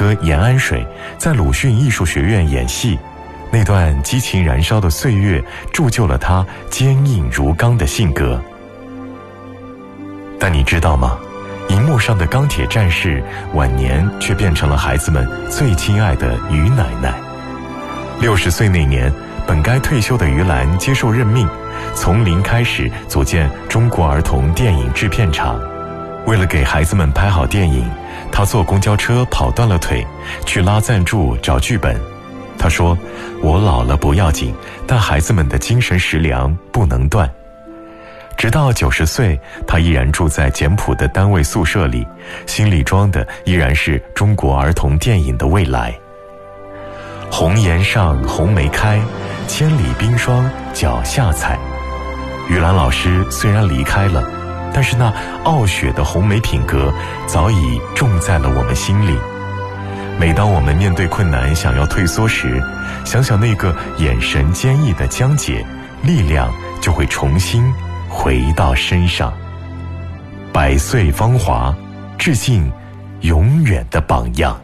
哥严安水在鲁迅艺术学院演戏，那段激情燃烧的岁月铸就了他坚硬如钢的性格。但你知道吗？荧幕上的钢铁战士晚年却变成了孩子们最亲爱的于奶奶。60岁那年，本该退休的于兰接受任命，从零开始组建中国儿童电影制片厂。为了给孩子们拍好电影，他坐公交车跑断了腿，去拉赞助找剧本。他说，我老了不要紧，但孩子们的精神食粮不能断。直到90岁，他依然住在简朴的单位宿舍里，心里装的依然是中国儿童电影的未来。红颜上红梅开，千里冰霜脚下踩。于兰老师虽然离开了，但是那傲雪的红梅品格早已种在了我们心里。每当我们面对困难想要退缩时，想想那个眼神坚毅的江姐，力量就会重新回到身上。100岁芳华，致敬永远的榜样。